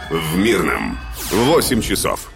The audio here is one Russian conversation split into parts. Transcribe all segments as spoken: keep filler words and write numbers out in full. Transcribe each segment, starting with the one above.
в Мирном. восемь часов.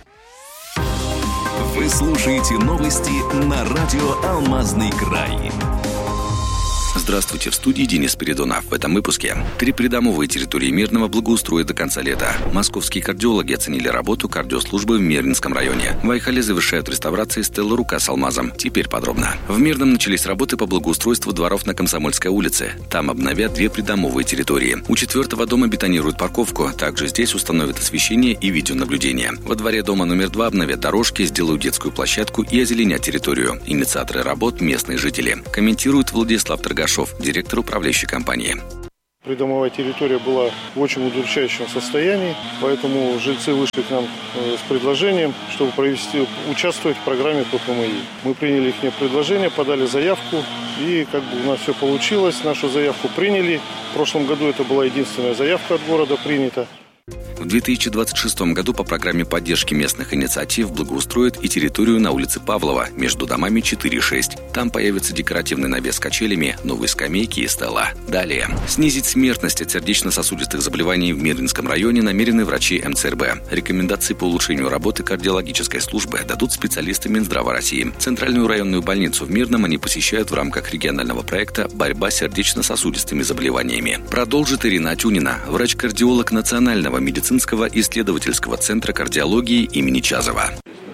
Вы слушаете новости на радио «Алмазный край». Здравствуйте, в студии Денис Передонов. В этом выпуске. Три придомовые территории Мирного благоустроят до конца лета. Московские кардиологи оценили работу кардиослужбы в Мирнинском районе. В Айхале завершают реставрации стелы «Рука с алмазом». Теперь подробно. В Мирном начались работы по благоустройству дворов на Комсомольской улице. Там обновят две придомовые территории. У четвертого дома бетонируют парковку. Также здесь установят освещение и видеонаблюдение. Во дворе дома номер два обновят дорожки, сделают детскую площадку и озеленят территорию. Инициаторы работ – местные жители. Комментирует Владислав Торгашов, директор управляющей компании. Придомовая территория была в очень удручающем состоянии, поэтому жильцы вышли к нам с предложением, чтобы провести, участвовать в программе по ПМИ. Мы приняли их предложение, подали заявку, и как бы у нас все получилось. Нашу заявку приняли. В прошлом году это была единственная заявка от города принята. В две тысячи двадцать шестом году по программе поддержки местных инициатив благоустроят и территорию на улице Павлова между домами четыре и шесть. Там появится декоративный навес с качелями, новые скамейки и стола. Далее. Снизить смертность от сердечно-сосудистых заболеваний в Мирнинском районе намерены врачи эм цэ эр бэ. Рекомендации по улучшению работы кардиологической службы дадут специалисты Минздрава России. Центральную районную больницу в Мирном они посещают в рамках регионального проекта «Борьба с сердечно-сосудистыми заболеваниями». Продолжит Ирина Тюнина, врач-кардиолог Национального медицинского исследовательского центра кардиологии имени Чазова.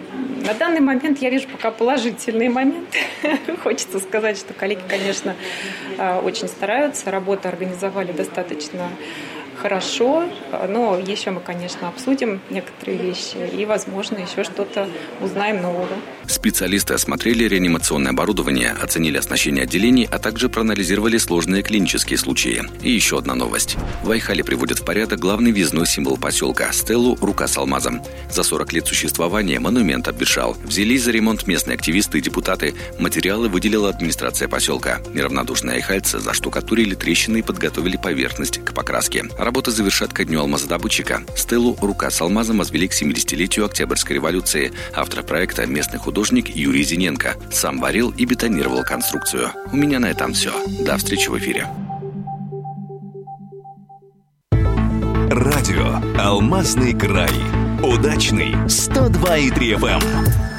На данный момент я вижу пока положительные моменты. Хочется сказать, что коллеги, конечно, очень стараются. Работу организовали достаточно хорошо, но еще мы, конечно, обсудим некоторые вещи и, возможно, еще что-то узнаем нового. Специалисты осмотрели реанимационное оборудование, оценили оснащение отделений, а также проанализировали сложные клинические случаи. И еще одна новость. В Айхале приводят в порядок главный въездной символ поселка – стелу «Рука с алмазом». За сорок лет существования монумент обветшал. Взялись за ремонт местные активисты и депутаты. Материалы выделила администрация поселка. Неравнодушные айхальцы заштукатурили трещины и подготовили поверхность к покраске. Работа завершат ко дню алмазодобытчика. Стелу «Рука с алмазом» возвели к семидесятилетию Октябрьской революции. Автор проекта – местный художник Юрий Зиненко. Сам варил и бетонировал конструкцию. У меня на этом все. До встречи в эфире. Радио «Алмазный край». Удачный сто два и три эф эм.